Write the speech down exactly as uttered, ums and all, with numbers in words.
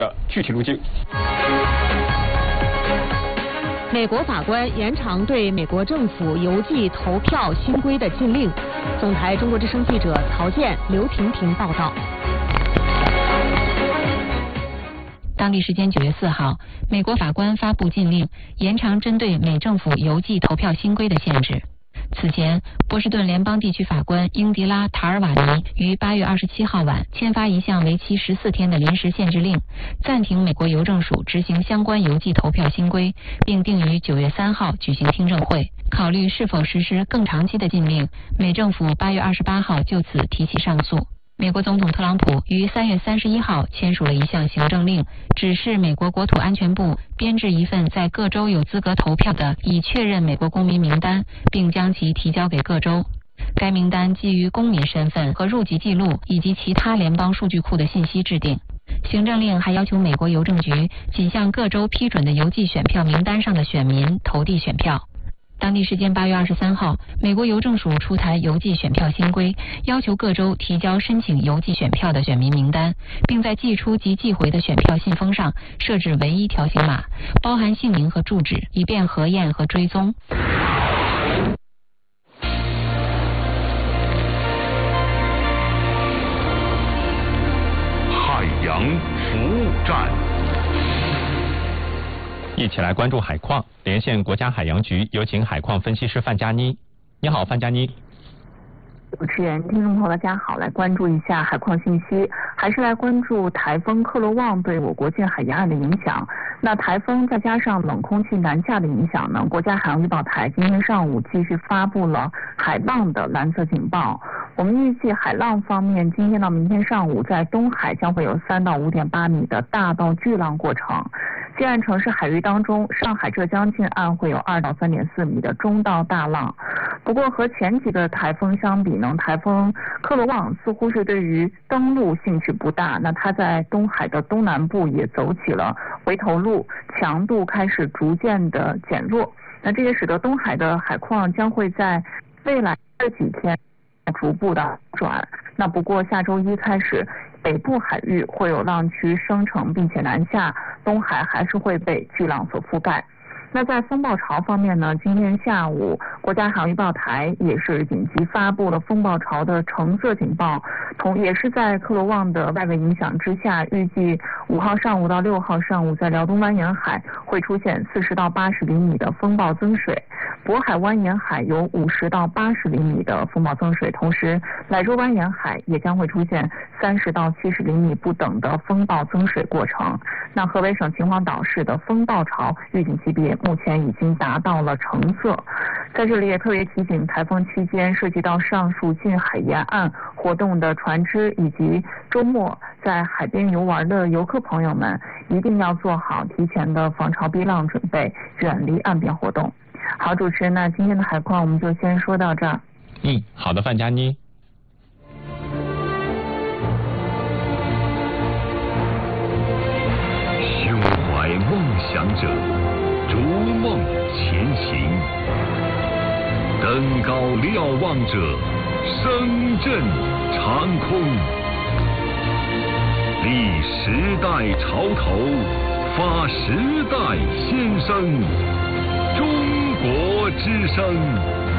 的具体路径。 美国法官延长对美国政府邮寄投票新规的禁令。总台中国之声记者曹健、刘婷婷报道。 当地时间九月四号，美国法官发布禁令，延长针对美政府邮寄投票新规的限制。此前，波士顿联邦地区法官英迪拉·塔尔瓦尼于八月二十七号晚签发一项为期十四天的临时限制令，暂停美国邮政署执行相关邮寄投票新规，并定于九月三号举行听证会。考虑是否实施更长期的禁令，美政府八月二十八号就此提起上诉。美国总统特朗普于三月三十一号签署了一项行政令，指示美国国土安全部编制一份在各州有资格投票的已确认美国公民名单，并将其提交给各州。该名单基于公民身份和入籍记录以及其他联邦数据库的信息制定。行政令还要求美国邮政局仅向各州批准的邮寄选票名单上的选民投递选票。当地时间八月二十三号，美国邮政署出台邮寄选票新规，要求各州提交申请邮寄选票的选民名单，并在寄出及寄回的选票信封上设置唯一条形码，包含姓名和住址，以便核验和追踪。 海洋服务站。 一起来关注海况，连线国家海洋局，有请海况分析师范佳妮。你好，范佳妮。 主持人、听众朋友，大家好，来关注一下海况信息，还是来关注台风克罗旺对我国近海沿岸的影响。那台风再加上冷空气南下的影响呢，国家海洋预报台今天上午继续发布了海浪的蓝色警报。我们预计海浪方面，今天到明天上午在东海将会有三到五点八米的大到巨浪过程。近岸城市海域当中，上海、浙江近岸会有二到三点四米的中到大浪。不过和前几个台风相比呢，台风克罗旺似乎是对于登陆兴趣不大。那它在东海的东南部也走起了回头路，强度开始逐渐的减弱。那这也使得东海的海况将会在未来这几天逐步的转。那不过下周一开始，北部海域会有浪区生成并且南下，东海还是会被巨浪所覆盖。那在风暴潮方面呢，今天下午国家海洋预报台也是紧急发布了风暴潮的橙色警报，同也是在克罗旺的外围影响之下，预计五号上午到六号上午在辽东湾沿海会出现四十到八十厘米的风暴增水，渤海湾沿海有五十到八十厘米的风暴增水，同时莱州湾沿海也将会出现三十到七十厘米不等的风暴增水过程。那河北省秦皇岛市的风暴潮预警级别目前已经达到了橙色。在这里也特别提醒，台风期间涉及到上述近海沿岸活动的船只以及周末在海边游玩的游客朋友们，一定要做好提前的防潮避浪准备，远离岸边活动。好，主持人，那今天的海况我们就先说到这儿。 嗯，好的，范佳妮。 胸怀梦想者，逐梦前行；登高瞭望者，声震长空。立时代潮头，发时代先声。中国之声。